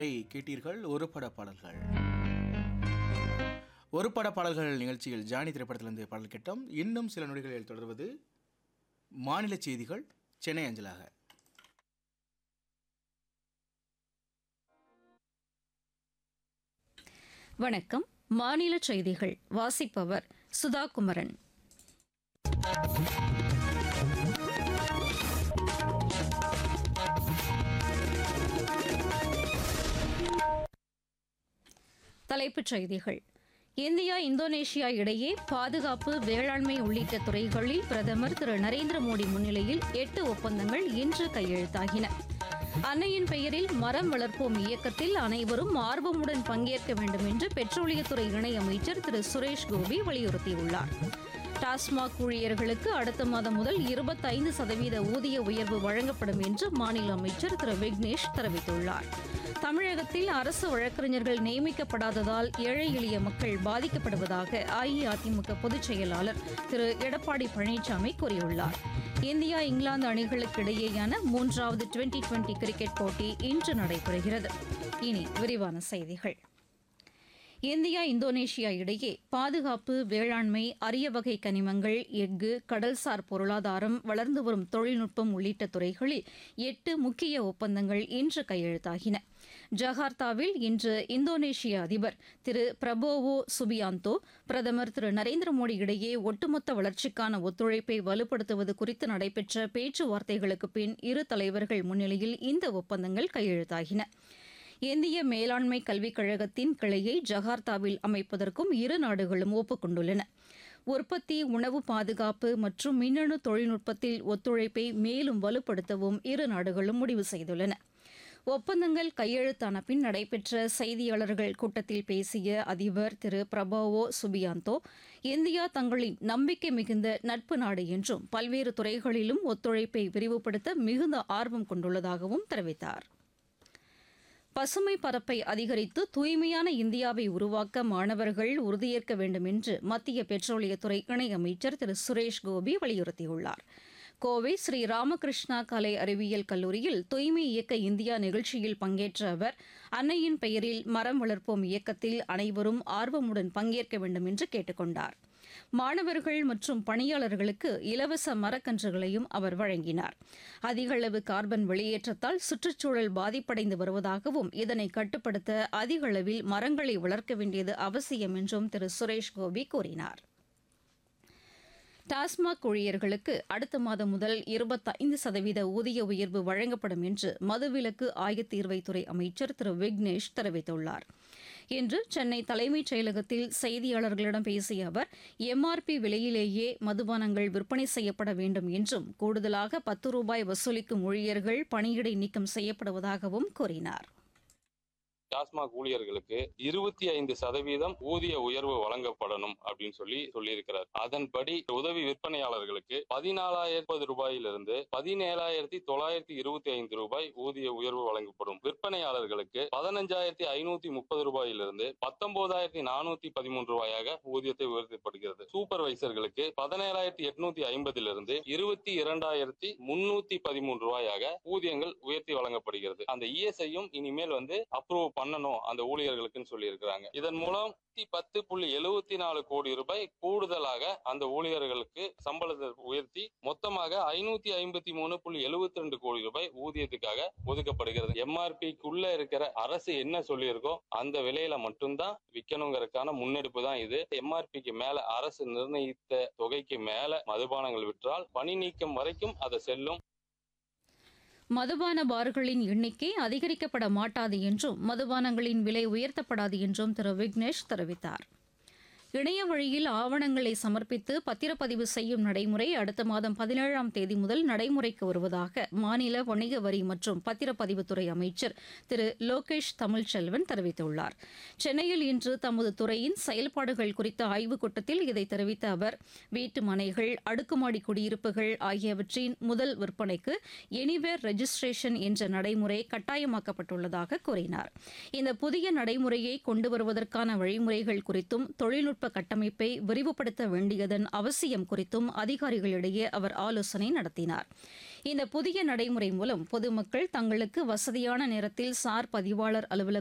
கேட்டீர்கள். ஒரு பட பாடல்கள் ஒரு பட பாடல்கள் நிகழ்ச்சியில் ஜானி திரைப்படத்திலிருந்து பாடல் கேட்டோம். இன்னும் சில நொடிகளில் தொடர்வது மாநில செய்திகள் சென்னை அஞ்சலாக. வணக்கம். மாநில செய்திகள் வாசிப்பவர் சுதா குமரன். தலைப்புச் செய்திகள். இந்தியா இந்தோனேஷியா இடையே பாதுகாப்பு, வேளாண்மை உள்ளிட்ட துறைகளில் பிரதமர் திரு நரேந்திர மோடி முன்னிலையில் 8 ஒப்பந்தங்கள் இன்று கையெழுத்தாகின. அன்னையின் பெயரில் மரம் வளர்ப்போம் இயக்கத்தில் அனைவரும் ஆர்வமுடன் பங்கேற்க வேண்டும் என்று பெட்ரோலியத்துறை இணையமைச்சர் திரு சுரேஷ் கோபி வலியுறுத்தியுள்ளார். டாஸ்மாக் ஊழியர்களுக்கு அடுத்த மாதம் முதல் 25% ஊதிய உயர்வு வழங்கப்படும் என்று மாநில அமைச்சர் திரு விக்னேஷ் தெரிவித்துள்ளார். தமிழகத்தில் அரசு வழக்கறிஞர்கள் நியமிக்கப்படாததால் ஏழை எளிய மக்கள் பாதிக்கப்படுவதாக அஇஅதிமுக பொதுச் செயலாளர் திரு எடப்பாடி பழனிசாமி கூறியுள்ளார். இந்தியா இங்கிலாந்து அணிகளுக்கு இடையேயான 3வது டுவெண்டி கிரிக்கெட் போட்டி இன்று நடைபெறுகிறது. இனி விரிவான செய்திகள். இந்தியா இந்தோனேஷியா இடையே பாதுகாப்பு, வேளாண்மை, அரிய வகை கனிமங்கள், எஃகு, கடல்சார் பொருளாதாரம், வளர்ந்து வரும் தொழில்நுட்பம் உள்ளிட்ட துறைகளில் 8 முக்கிய ஒப்பந்தங்கள் இன்று கையெழுத்தாகின. ஜகார்த்தாவில் இன்று இந்தோனேஷிய அதிபர் திரு பிரபோவோ சுபியாந்தோ, பிரதமர் திரு நரேந்திர மோடி இடையே ஒட்டுமொத்த வளர்ச்சிக்கான ஒத்துழைப்பை வலுப்படுத்துவது குறித்து நடைபெற்ற பேச்சுவார்த்தைகளுக்கு பின் இரு தலைவர்கள் முன்னிலையில் இந்த ஒப்பந்தங்கள் கையெழுத்தாகின. இந்திய மேலாண்மை கல்விக் கழகத்தின் கிளையை ஜகார்த்தாவில் அமைப்பதற்கும் இரு நாடுகளும் ஒப்புக் கொண்டுள்ளன. உற்பத்தி, உணவு பாதுகாப்பு மற்றும் மின்னணு தொழில்நுட்பத்தில் ஒத்துழைப்பை மேலும் வலுப்படுத்தவும் இரு நாடுகளும் முடிவு செய்துள்ளன. ஒப்பந்தங்கள் கையெழுத்தான பின் நடைபெற்ற செய்தியாளர்கள் கூட்டத்தில் பேசிய அதிபர் திரு பிரபோவோ சுபியாந்தோ, இந்தியா தங்களின் நம்பிக்கை மிகுந்த நட்பு நாடு என்றும் பல்வேறு துறைகளிலும் ஒத்துழைப்பை விரிவுபடுத்த மிகுந்த ஆர்வம் கொண்டுள்ளதாகவும் தெரிவித்தார். பசுமை பரப்பை அதிகரித்து தூய்மையான இந்தியாவை உருவாக்க மாணவர்கள் உறுதியேற்க வேண்டும் என்று மத்திய பெட்ரோலியத்துறை இணையமைச்சர் திரு சுரேஷ் கோபி வலியுறுத்தியுள்ளார். கோவை ஸ்ரீ ராமகிருஷ்ணா கலை அறிவியல் கல்லூரியில் தூய்மை இயக்க இந்தியா நிகழ்ச்சியில் பங்கேற்ற அவர், அன்னையின் பெயரில் மரம் வளர்ப்போம் இயக்கத்தில் அனைவரும் ஆர்வமுடன் பங்கேற்க வேண்டும் என்று கேட்டுக் கொண்டார். மாணவர்கள் மற்றும் பணியாளர்களுக்கு இலவச மரக்கன்றுகளையும் அவர் வழங்கினார். அதிக அளவு கார்பன் வெளியேற்றத்தால் சுற்றுச்சூழல் பாதிப்படைந்து வருவதாகவும் இதனை கட்டுப்படுத்த அதிக அளவில் மரங்களை வளர்க்க வேண்டியது அவசியம் என்றும் திரு சுரேஷ் கோபி கூறினார். டாஸ்மாக் ஊழியர்களுக்கு அடுத்த மாதம் முதல் 25% ஊதிய உயர்வு வழங்கப்படும் என்று மதுவிலக்கு ஆயத்தீர்வைத்துறை அமைச்சர் திரு விக்னேஷ் தெரிவித்துள்ளார். இன்று சென்னை தலைமைச் செயலகத்தில் செய்தியாளர்களிடம் பேசிய அவர், எம்ஆர்பி விலையிலேயே மதுபானங்கள் விற்பனை செய்யப்பட வேண்டும் என்றும், கூடுதலாக 10 ரூபாய் வசூலிக்கும் ஊழியர்கள் பணியிடை நீக்கம் செய்யப்படுவதாகவும் கூறினார். டாஸ்மாக் ஊழியர்களுக்கு 25% ஊதிய உயர்வு வழங்கப்படணும் அப்படின்னு சொல்லியிருக்கிறார். அதன்படி உதவி விற்பனையாளர்களுக்கு 14,000 ரூபாயிலிருந்து 17,925 ரூபாய் ஊதிய உயர்வு வழங்கப்படும். விற்பனையாளர்களுக்கு 15,530 ரூபாயிலிருந்து 19,413 ரூபாயாக ஊதியத்தை உயர்த்தப்படுகிறது. சூப்பர்வைசர்களுக்கு 17,850 22,313 ரூபாயாக ஊதியங்கள் உயர்த்தி வழங்கப்படுகிறது. அந்த இஎஸ்ஐயும் இனிமேல் அப்ரூவ் பண்ணணும் அந்த ஊழியர்களுக்கு சொல்லி இருக்கிறாங்க. இதன் மூலம் 10.74 கோடி ரூபாய் கூடுதலாக அந்த ஊழியர்களுக்கு சம்பளத்தை உயர்த்தி மொத்தமாக 553.72 கோடி ரூபாய் ஊதியத்துக்காக ஒதுக்கப்படுகிறது. எம்ஆர்பிக்குள்ள இருக்கிற அரசு என்ன சொல்லியிருக்கோ அந்த விலையில மட்டும்தான் விற்கணுங்கிறதுக்கான முன்னெடுப்பு தான் இது. எம்ஆர்பிக்கு மேல அரசு நிர்ணயித்த தொகைக்கு மேல மதுபானங்கள் விற்றால் பணி நீக்கம் வரைக்கும் அதை செல்லும். மதுபான பார்களின் எண்ணிக்கை அதிகரிக்கப்பட மாட்டாது என்றும் மதுபானங்களின் விலை உயர்த்தப்படாது என்றும் திரு விக்னேஷ் தெரிவித்தார். இணைய வழியில் ஆவணங்களை சமர்ப்பித்து பத்திரப்பதிவு செய்யும் நடைமுறை அடுத்த மாதம் 17ஆம் தேதி முதல் நடைமுறைக்கு வருவதாக மாநில வணிக வரி மற்றும் பத்திரப்பதிவுத்துறை அமைச்சர் திரு லோகேஷ் தமிழ்ச்செல்வன் தெரிவித்துள்ளார். சென்னையில் இன்று தமது துறையின் செயல்பாடுகள் குறித்த ஆய்வுக் கூட்டத்தில் இதை தெரிவித்த அவர், வீட்டு மனைகள், அடுக்குமாடி குடியிருப்புகள் ஆகியவற்றின் முதல் விற்பனைக்கு எனிவேர் ரெஜிஸ்ட்ரேஷன் என்ற நடைமுறை கட்டாயமாக்கப்பட்டுள்ளதாக கூறினார். இந்த புதிய நடைமுறையை கொண்டு வருவதற்கான வழிமுறைகள் குறித்தும் தொழில்நுட்ப கட்டமைப்பை விரிவுபடுத்த வேண்டியதன் அவசியம் குறித்தும் அதிகாரிகளிடையே அவர் ஆலோசனை நடத்தினார். இந்த புதிய நடைமுறை மூலம் பொதுமக்கள் தங்களுக்கு வசதியான நேரத்தில் சார் பதிவாளர் அலுவலகம்